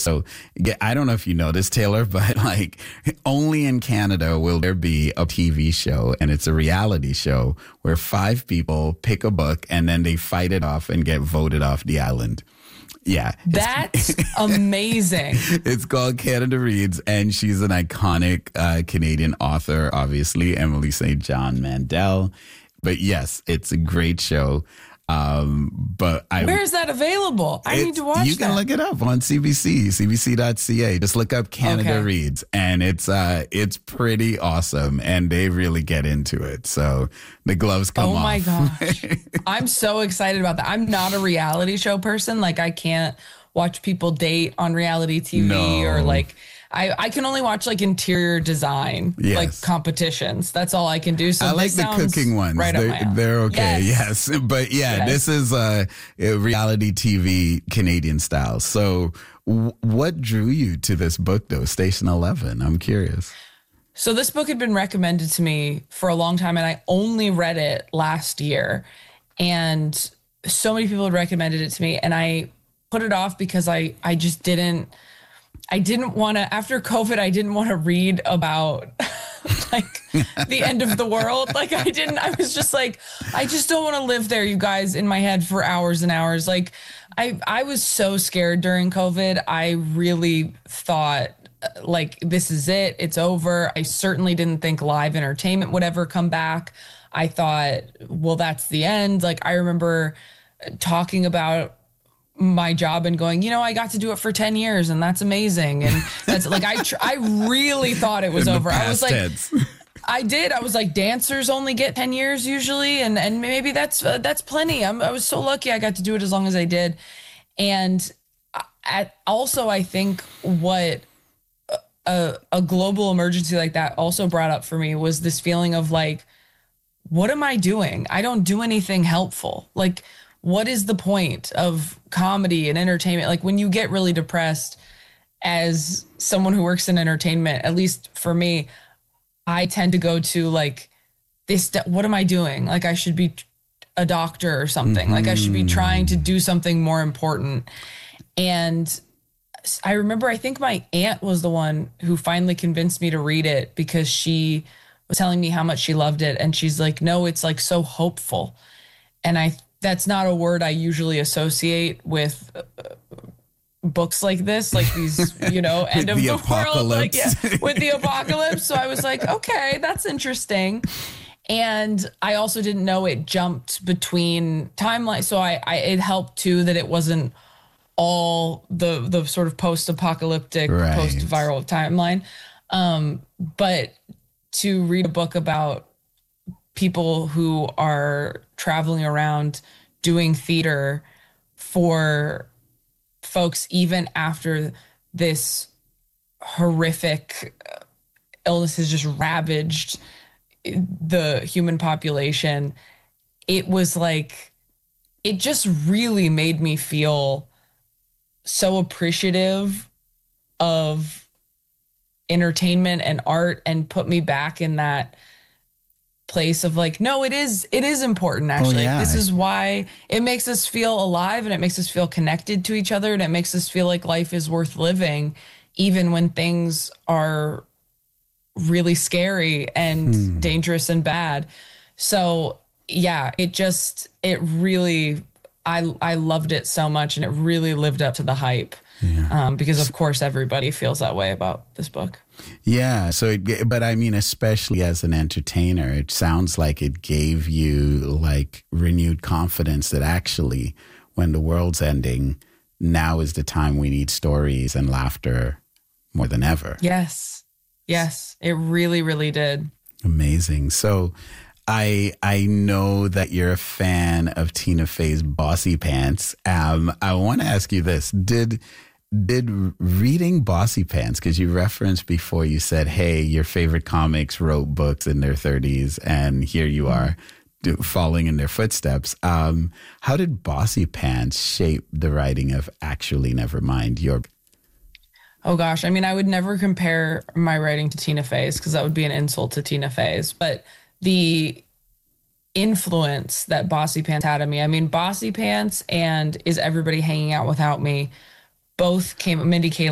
So I don't know if you know this, Taylor, but like only in Canada will there be a TV show, and it's a reality show where 5 people pick a book and then they fight it off and get voted off the island. Yeah. That's amazing. It's called Canada Reads, and she's an iconic Canadian author, obviously, Emily St. John Mandel. But yes, it's a great show. But where is that available? I need to watch. You can look it up on cbc.ca. Just look up Canada Reads, and it's pretty awesome, and they really get into it. So the gloves come off. Oh my gosh. I'm so excited about that. I'm not a reality show person. Like, I can't watch people date on reality TV or like I can only watch like interior design, like competitions. That's all I can do. So I like the cooking ones. Right they're okay. Yes. But this is a reality TV Canadian style. So what drew you to this book though? Station 11. I'm curious. So this book had been recommended to me for a long time, and I only read it last year. And so many people had recommended it to me, and I put it off because I didn't want to, after COVID, I didn't want to read about like the end of the world. Like I was just like, I just don't want to live there, you guys, in my head for hours and hours. Like I was so scared during COVID. I really thought like, this is it. It's over. I certainly didn't think live entertainment would ever come back. I thought, well, that's the end. Like I remember talking about my job and going, I got to do it for 10 years and that's amazing. And that's like, I really thought it was over. I was like, I was like, dancers only get 10 years usually. And maybe that's plenty. I was so lucky I got to do it as long as I did. And also I think what a global emergency like that also brought up for me was this feeling of like, what am I doing? I don't do anything helpful. Like, what is the point of comedy and entertainment? Like when you get really depressed as someone who works in entertainment, at least for me, I tend to go to like this, what am I doing? Like I should be a doctor or something. Like I should be trying to do something more important. And I remember, I think my aunt was the one who finally convinced me to read it because she was telling me how much she loved it. And she's like, no, it's like so hopeful. And that's not a word I usually associate with books like this, like these, end of the world, like, with the apocalypse. So I was like, okay, that's interesting. And I also didn't know it jumped between timelines. So it helped too that it wasn't all the sort of post-apocalyptic, post-viral timeline. But to read a book about people who are traveling around doing theater for folks even after this horrific illness has just ravaged the human population, it was like, it just really made me feel so appreciative of entertainment and art and put me back in that place of like, no, it is important actually. This is why it makes us feel alive and it makes us feel connected to each other and it makes us feel like life is worth living even when things are really scary and dangerous and bad. So it really, I loved it so much and it really lived up to the hype. Because of course everybody feels that way about this book. Yeah. So, but I mean, especially as an entertainer, it sounds like it gave you like renewed confidence that actually when the world's ending, now is the time we need stories and laughter more than ever. Yes. It really, really did. Amazing. So I know that you're a fan of Tina Fey's Bossy Pants. I want to ask you this. Did reading Bossy Pants, because you referenced before, you said, hey, your favorite comics wrote books in their 30s and here you are following in their footsteps. How did Bossy Pants shape the writing of Actually Nevermind? Oh gosh, I mean, I would never compare my writing to Tina Fey's because that would be an insult to Tina Fey's, but the influence that Bossy Pants had on me. I mean, Bossy Pants and Is Everybody Hanging Out Without Me both came, Mindy Kaling